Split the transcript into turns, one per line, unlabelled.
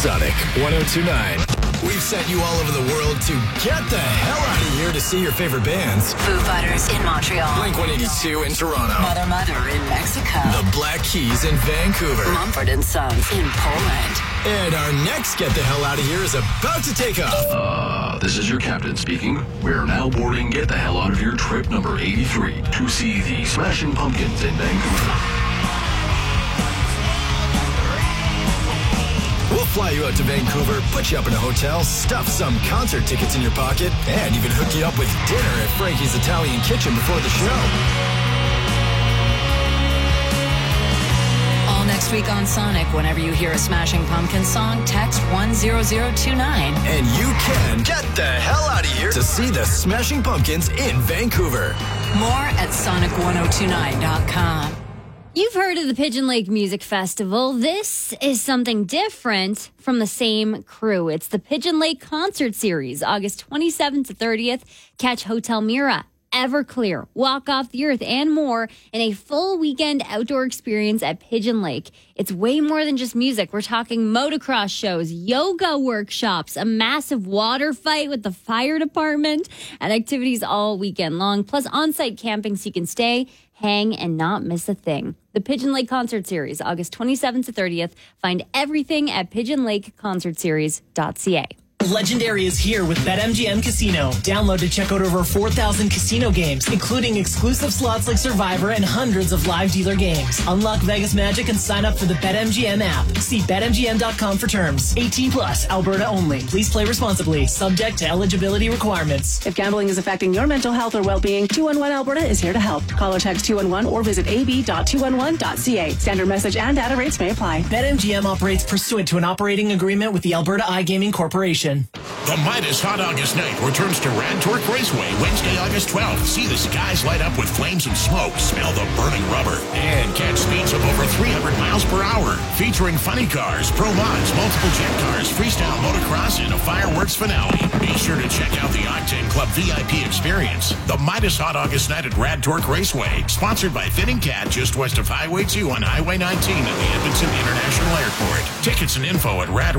Sonic 1029. We've sent you all over the world to get the hell out of here to see your favorite bands.
Foo Fighters in Montreal.
Blink-182 in Toronto.
Mother in Mexico.
The Black Keys in Vancouver.
Mumford & Sons in Poland.
And our next get the hell out of here is about to take off.
This is your captain speaking. We're now boarding Get the Hell Out of Here trip number 83 to see the Smashing Pumpkins in Vancouver.
We'll fly you out to Vancouver, put you up in a hotel, stuff some concert tickets in your pocket, and even hook you up with dinner at Frankie's Italian Kitchen before the show.
All next week on Sonic, whenever you hear a Smashing Pumpkins song, text 10029.
And you can get the hell out of here to see the Smashing Pumpkins in Vancouver.
More at Sonic1029.com.
You've heard of the Pigeon Lake Music Festival. This is something different from the same crew. It's the Pigeon Lake Concert Series, August 27th to 30th. Catch Hotel Mira, Everclear, Walk Off the Earth, and more in a full weekend outdoor experience at Pigeon Lake. It's way more than just music. We're talking motocross shows, yoga workshops, a massive water fight with the fire department, and activities all weekend long, plus on-site camping so you can stay, hang, and not miss a thing. The Pigeon Lake Concert Series, August 27th to 30th. Find everything at pigeonlakeconcertseries.ca.
Legendary is here with BetMGM Casino. Download to check out over 4,000 casino games, including exclusive slots like Survivor and hundreds of live dealer games. Unlock Vegas magic and sign up for the BetMGM app. See BetMGM.com for terms. 18 plus, Alberta only. Please play responsibly. Subject to eligibility requirements.
If gambling is affecting your mental health or well-being, 211 Alberta is here to help. Call or text 211 or visit ab.211.ca. Standard message and data rates may apply.
BetMGM operates pursuant to an operating agreement with the Alberta iGaming Corporation.
The Midas Hot August Night returns to Rad Torque Raceway Wednesday, August 12th. See the skies light up with flames and smoke, smell the burning rubber, and catch speeds of over 300 miles per hour. Featuring funny cars, pro mods, multiple jet cars, freestyle motocross, and a fireworks finale. Be sure to check out the Octane Club VIP experience. The Midas Hot August Night at Rad Torque Raceway, sponsored by Fitting Cat, just west of Highway 2 on Highway 19 at the Edmonton International Airport. Tickets and info at Rad